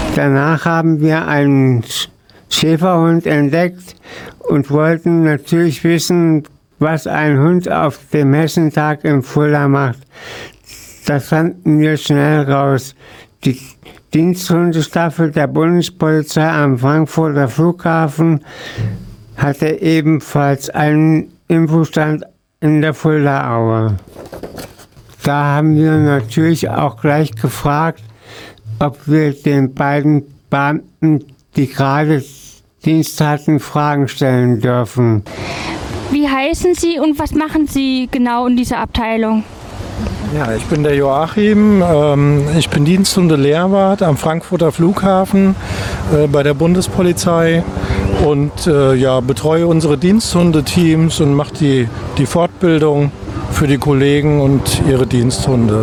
Danach haben wir einen Schäferhund entdeckt und wollten natürlich wissen, was ein Hund auf dem Hessentag in Fulda macht. Das fanden wir schnell raus. Die Diensthundestaffel der Bundespolizei am Frankfurter Flughafen hatte ebenfalls einen Infostand in der Fuldaaue. Da haben wir natürlich auch gleich gefragt, ob wir den beiden Beamten, die gerade Dienst hatten, Fragen stellen dürfen. Wie heißen Sie und was machen Sie genau in dieser Abteilung? Ja, ich bin der Joachim. Ich bin Diensthunde-Lehrwart am Frankfurter Flughafen bei der Bundespolizei und betreue unsere Diensthundeteams und mache die Fortbildung für die Kollegen und ihre Diensthunde.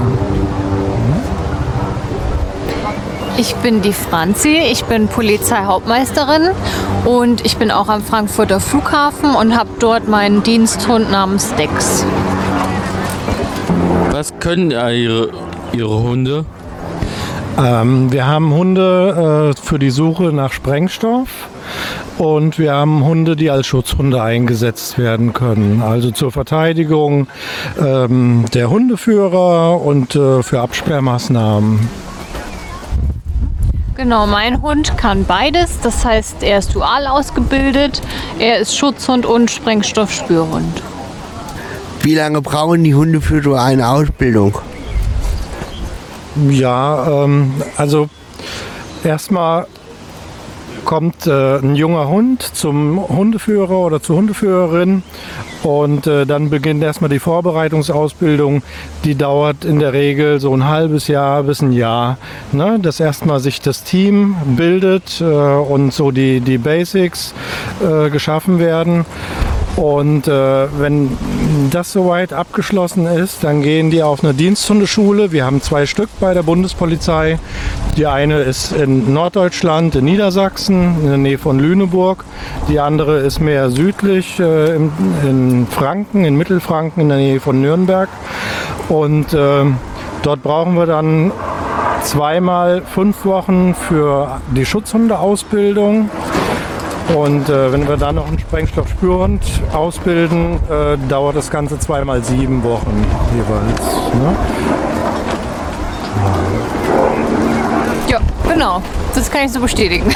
Ich bin die Franzi, ich bin Polizeihauptmeisterin und ich bin auch am Frankfurter Flughafen und habe dort meinen Diensthund namens Dex. Was können Ihre Hunde? Wir haben Hunde für die Suche nach Sprengstoff und wir haben Hunde, die als Schutzhunde eingesetzt werden können. Also zur Verteidigung der Hundeführer und für Absperrmaßnahmen. Genau, mein Hund kann beides. Das heißt, er ist dual ausgebildet, er ist Schutzhund und Sprengstoffspürhund. Wie lange brauchen die Hunde für so eine Ausbildung? Ja, also erstmal kommt ein junger Hund zum Hundeführer oder zur Hundeführerin und dann beginnt erstmal die Vorbereitungsausbildung. Die dauert in der Regel so ein halbes Jahr bis ein Jahr, ne? Dass erstmal sich das Team bildet und so die Basics geschaffen werden. Und wenn das soweit abgeschlossen ist, dann gehen die auf eine Diensthundeschule. Wir haben 2 Stück bei der Bundespolizei. Die eine ist in Norddeutschland, in Niedersachsen, in der Nähe von Lüneburg. Die andere ist mehr südlich in Franken, in Mittelfranken, in der Nähe von Nürnberg. Und dort brauchen wir dann 2-mal 5 Wochen für die Schutzhundeausbildung. Und wenn wir dann noch einen Sprengstoffspürhund ausbilden, dauert das Ganze 2-mal 7 Wochen jeweils. Ne? Ja, genau. Das kann ich so bestätigen.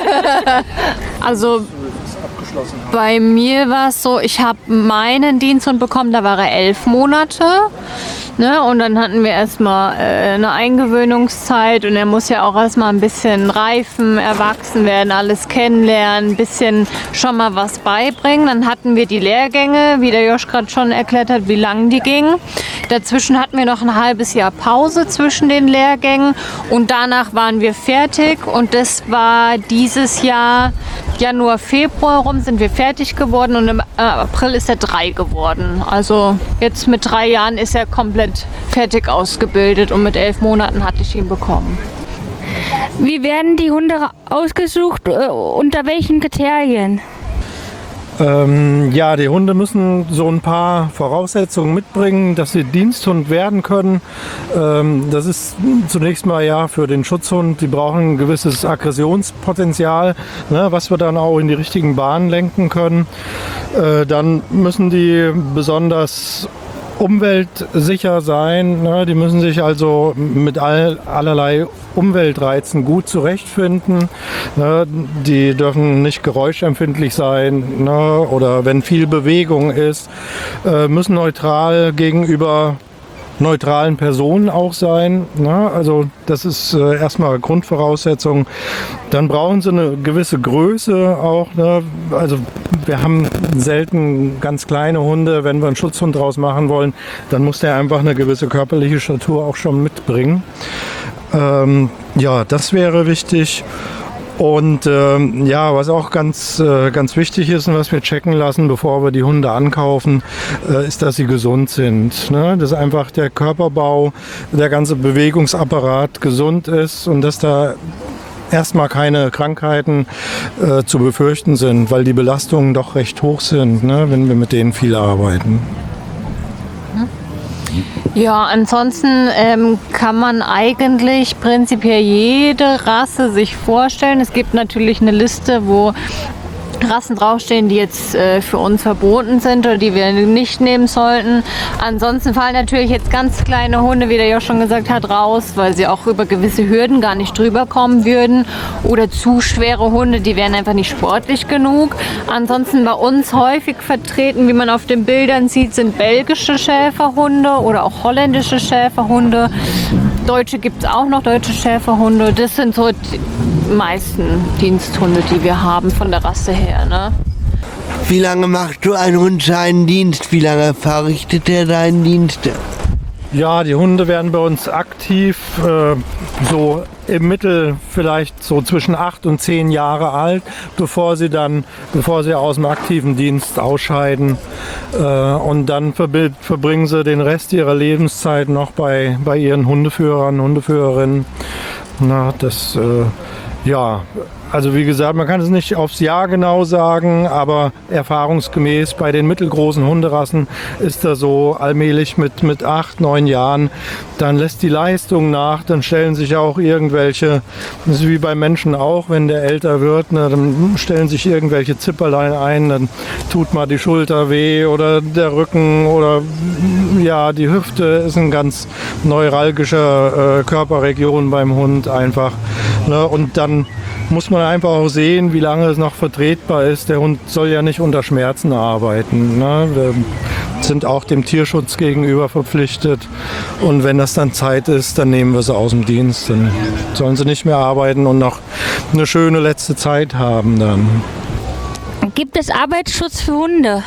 Also bei mir war es so, ich habe meinen Diensthund bekommen, da war er 11 Monate. Ne? Und dann hatten wir erstmal eine Eingewöhnungszeit und er muss ja auch erstmal ein bisschen reifen, erwachsen werden, alles kennenlernen, ein bisschen schon mal was beibringen. Dann hatten wir die Lehrgänge, wie der Josch gerade schon erklärt hat, wie lang die gingen. Dazwischen hatten wir noch ein halbes Jahr Pause zwischen den Lehrgängen und danach waren wir fertig und das war dieses Jahr Januar, Februar rum sind wir fertig geworden und im April ist er 3 geworden. Also jetzt mit 3 Jahren ist er komplett fertig ausgebildet und mit 11 Monaten hatte ich ihn bekommen. Wie werden die Hunde ausgesucht? Unter welchen Kriterien? Die Hunde müssen so ein paar Voraussetzungen mitbringen, dass sie Diensthund werden können. Das ist zunächst mal ja für den Schutzhund, die brauchen ein gewisses Aggressionspotenzial, ne, was wir dann auch in die richtigen Bahnen lenken können. Dann müssen die besonders umweltsicher sein, ne? Die müssen sich also mit allerlei Umweltreizen gut zurechtfinden. Ne? Die dürfen nicht geräuschempfindlich sein, ne? Oder wenn viel Bewegung ist, müssen neutral gegenüber neutralen Personen auch sein. Ne? Also das ist erstmal Grundvoraussetzung. Dann brauchen sie eine gewisse Größe auch. Ne? Also wir haben selten ganz kleine Hunde. Wenn wir einen Schutzhund draus machen wollen, dann muss der einfach eine gewisse körperliche Statur auch schon mitbringen. Das wäre wichtig. Und was auch ganz wichtig ist und was wir checken lassen, bevor wir die Hunde ankaufen, ist, dass sie gesund sind. Ne? Dass einfach der Körperbau, der ganze Bewegungsapparat gesund ist und dass da erstmal keine Krankheiten zu befürchten sind, weil die Belastungen doch recht hoch sind, ne? Wenn wir mit denen viel arbeiten. Ja, ansonsten kann man eigentlich prinzipiell jede Rasse sich vorstellen. Es gibt natürlich eine Liste, wo Rassen draufstehen, die jetzt für uns verboten sind oder die wir nicht nehmen sollten. Ansonsten fallen natürlich jetzt ganz kleine Hunde, wie der Josh schon gesagt hat, raus, weil sie auch über gewisse Hürden gar nicht drüber kommen würden. Oder zu schwere Hunde, die wären einfach nicht sportlich genug. Ansonsten bei uns häufig vertreten, wie man auf den Bildern sieht, sind belgische Schäferhunde oder auch holländische Schäferhunde. Deutsche gibt es auch noch, deutsche Schäferhunde. Das sind so die meisten Diensthunde, die wir haben von der Rasse her. Ne? Wie lange macht so ein Hund seinen Dienst? Wie lange verrichtet er seinen Dienst? Ja, die Hunde werden bei uns aktiv, so im Mittel vielleicht so zwischen 8 und 10 Jahre alt, bevor sie aus dem aktiven Dienst ausscheiden. Und dann verbringen sie den Rest ihrer Lebenszeit noch bei ihren Hundeführern, Hundeführerinnen. Na, das, ja, also wie gesagt, man kann es nicht aufs Jahr genau sagen, aber erfahrungsgemäß bei den mittelgroßen Hunderassen ist das so allmählich mit 8, 9 Jahren, dann lässt die Leistung nach, dann stellen sich auch irgendwelche, das ist wie bei Menschen auch, wenn der älter wird, ne, dann stellen sich irgendwelche Zipperlein ein, dann tut mal die Schulter weh oder der Rücken oder ja, die Hüfte ist ein ganz neuralgischer Körperregion beim Hund einfach. Ne, und dann muss man einfach auch sehen, wie lange es noch vertretbar ist. Der Hund soll ja nicht unter Schmerzen arbeiten. Ne? Wir sind auch dem Tierschutz gegenüber verpflichtet. Und wenn das dann Zeit ist, dann nehmen wir sie aus dem Dienst. Dann sollen sie nicht mehr arbeiten und noch eine schöne letzte Zeit haben dann. Gibt es Arbeitsschutz für Hunde?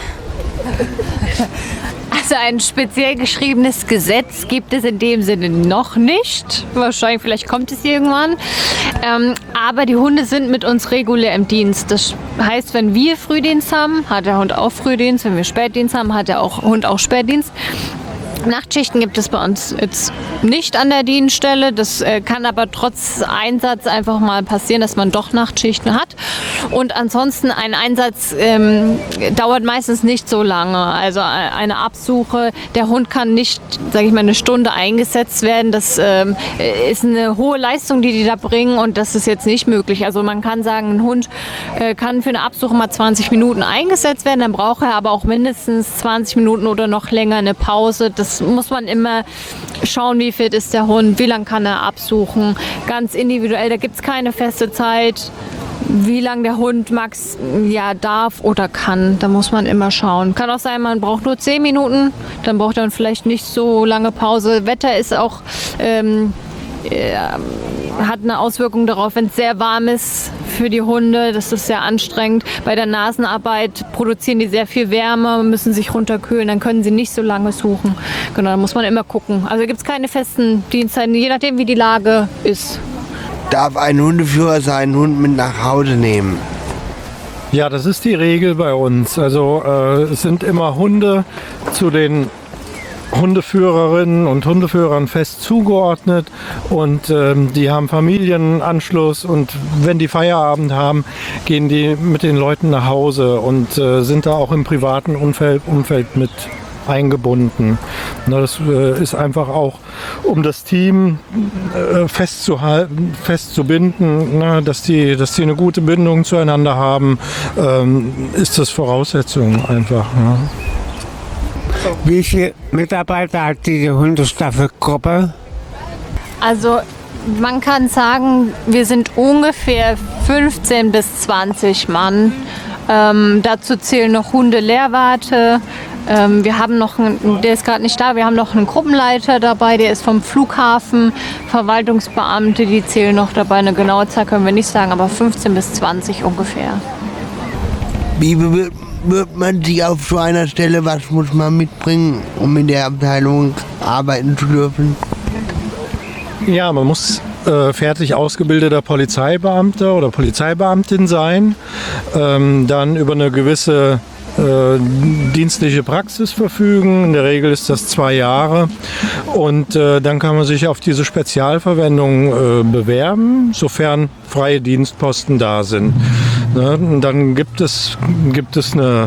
Also ein speziell geschriebenes Gesetz gibt es in dem Sinne noch nicht. Wahrscheinlich, vielleicht kommt es irgendwann. Aber die Hunde sind mit uns regulär im Dienst. Das heißt, wenn wir Frühdienst haben, hat der Hund auch Frühdienst. Wenn wir Spätdienst haben, hat der Hund auch Spätdienst. Nachtschichten gibt es bei uns jetzt nicht an der Dienststelle. Das kann aber trotz Einsatz einfach mal passieren, dass man doch Nachtschichten hat. Und ansonsten ein Einsatz dauert meistens nicht so lange. Also eine Absuche, der Hund kann nicht, sage ich mal, eine Stunde eingesetzt werden. Das ist eine hohe Leistung, die da bringen und das ist jetzt nicht möglich. Also man kann sagen, ein Hund kann für eine Absuche mal 20 Minuten eingesetzt werden, dann braucht er aber auch mindestens 20 Minuten oder noch länger eine Pause. Das muss man immer schauen, wie fit ist der Hund, wie lange kann er absuchen. Ganz individuell, da gibt es keine feste Zeit, wie lange der Hund darf oder kann. Da muss man immer schauen. Kann auch sein, man braucht nur 10 Minuten, dann braucht er vielleicht nicht so lange Pause. Wetter ist auch hat eine Auswirkung darauf, wenn es sehr warm ist für die Hunde. Das ist sehr anstrengend. Bei der Nasenarbeit produzieren die sehr viel Wärme, müssen sich runterkühlen, dann können sie nicht so lange suchen. Genau, da muss man immer gucken. Also gibt es keine festen Dienstzeiten, je nachdem wie die Lage ist. Darf ein Hundeführer seinen Hund mit nach Hause nehmen? Ja, das ist die Regel bei uns. Also es sind immer Hunde zu den Hundeführerinnen und Hundeführern fest zugeordnet und die haben Familienanschluss und wenn die Feierabend haben, gehen die mit den Leuten nach Hause und sind da auch im privaten Umfeld mit eingebunden. Na, das ist einfach auch, um das Team festzuhalten, festzubinden, na, dass die eine gute Bindung zueinander haben, ist das Voraussetzung einfach. Ja. Wie viele Mitarbeiter hat diese Hundestaffelgruppe? Also man kann sagen, wir sind ungefähr 15 bis 20 Mann. Dazu zählen noch Hundelehrwarte. Wir haben noch der ist gerade nicht da, wir haben noch einen Gruppenleiter dabei, der ist vom Flughafen, Verwaltungsbeamte, die zählen noch dabei. Eine genaue Zahl können wir nicht sagen, aber 15 bis 20 ungefähr. Wie bewirbt man sich auf so einer Stelle? Was muss man mitbringen, um in der Abteilung arbeiten zu dürfen? Ja, man muss fertig ausgebildeter Polizeibeamter oder Polizeibeamtin sein, dann über eine gewisse dienstliche Praxis verfügen. In der Regel ist das 2 Jahre. Und dann kann man sich auf diese Spezialverwendung bewerben, sofern freie Dienstposten da sind. Ne? Und dann gibt es eine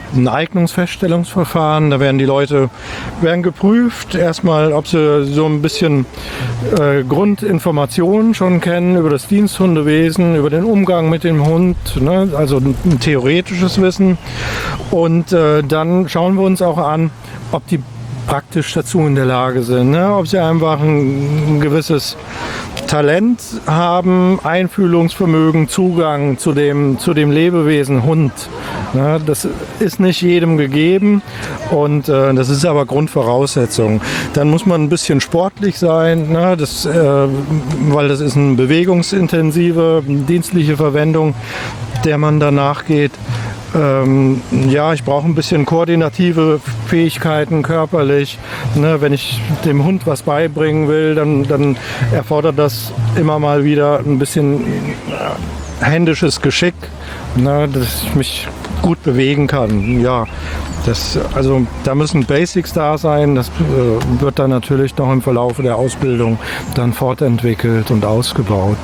ein Eignungsfeststellungsverfahren. Da werden die Leute geprüft. Erstmal, ob sie so ein bisschen Grundinformationen schon kennen über das Diensthundewesen, über den Umgang mit dem Hund, ne? Also ein theoretisches Wissen. Und dann schauen wir uns auch an, ob die praktisch dazu in der Lage sind, ne? Ob sie einfach ein gewisses Talent haben, Einfühlungsvermögen, Zugang zu dem Lebewesen Hund. Ne? Das ist nicht jedem gegeben und das ist aber Grundvoraussetzung. Dann muss man ein bisschen sportlich sein, ne? Weil das ist eine bewegungsintensive dienstliche Verwendung, der man danach geht. Ich brauche ein bisschen koordinative Fähigkeiten körperlich. Ne, wenn ich dem Hund was beibringen will, dann erfordert das immer mal wieder ein bisschen händisches Geschick, ne, dass ich mich gut bewegen kann. Ja, da müssen Basics da sein. Das wird dann natürlich noch im Verlauf der Ausbildung dann fortentwickelt und ausgebaut.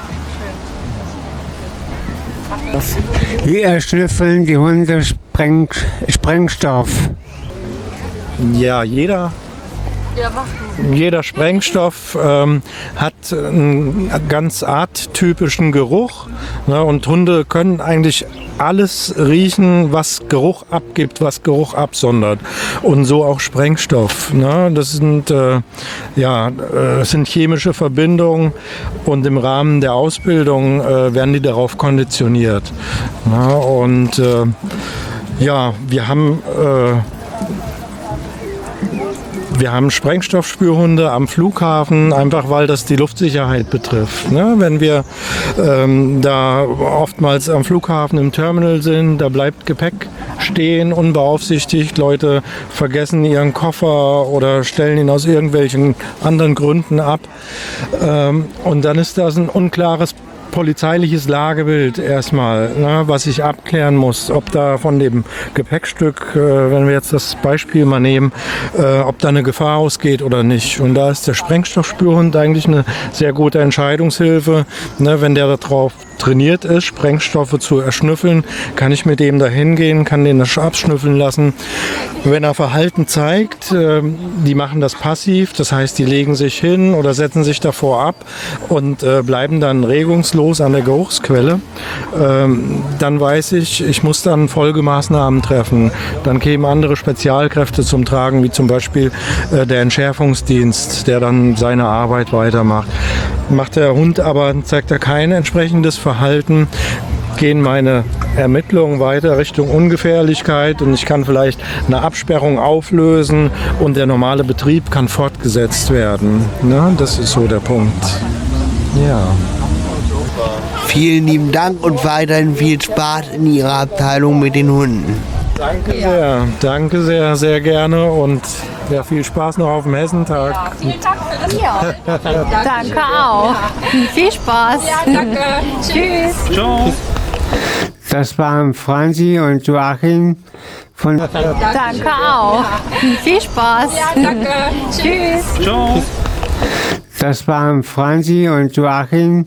Wie erschnüffeln die Hunde Sprengstoff? Ja, jeder Sprengstoff hat einen ganz arttypischen Geruch, ne, und Hunde können eigentlich alles riechen, was Geruch abgibt, was Geruch absondert. Und so auch Sprengstoff. Ne? Das sind, sind chemische Verbindungen und im Rahmen der Ausbildung werden die darauf konditioniert. Ne? Und wir haben Sprengstoffspürhunde am Flughafen, einfach weil das die Luftsicherheit betrifft. Ne? Wenn wir da oftmals am Flughafen im Terminal sind, da bleibt Gepäck stehen, unbeaufsichtigt. Leute vergessen ihren Koffer oder stellen ihn aus irgendwelchen anderen Gründen ab. Und dann ist das ein unklares polizeiliches Lagebild erstmal, ne, was ich abklären muss, ob da von dem Gepäckstück, wenn wir jetzt das Beispiel mal nehmen, ob da eine Gefahr ausgeht oder nicht. Und da ist der Sprengstoffspürhund eigentlich eine sehr gute Entscheidungshilfe. Ne, wenn der darauf trainiert ist, Sprengstoffe zu erschnüffeln, kann ich mit dem da hingehen, kann den das abschnüffeln lassen. Wenn er Verhalten zeigt, die machen das passiv, das heißt, die legen sich hin oder setzen sich davor ab und bleiben dann regungslos an der Geruchsquelle, dann weiß ich muss dann Folgemaßnahmen treffen. Dann kämen andere Spezialkräfte zum Tragen, wie zum Beispiel der Entschärfungsdienst, der dann seine Arbeit weitermacht. Macht der Hund aber, zeigt er kein entsprechendes Verhalten, gehen meine Ermittlungen weiter Richtung Ungefährlichkeit und ich kann vielleicht eine Absperrung auflösen und der normale Betrieb kann fortgesetzt werden. Ne? Das ist so der Punkt. Ja. Vielen lieben Dank und weiterhin viel Spaß in Ihrer Abteilung mit den Hunden. Danke sehr, sehr gerne und ja, viel Spaß noch auf dem Hessentag. Ja, vielen Dank für das Video. Danke auch. Viel Spaß. Ja, danke. Tschüss. Ciao. Das waren Franzi und Joachim von... Danke auch. Viel Spaß. Ja, danke. Tschüss. Ciao. Das waren Franzi und Joachim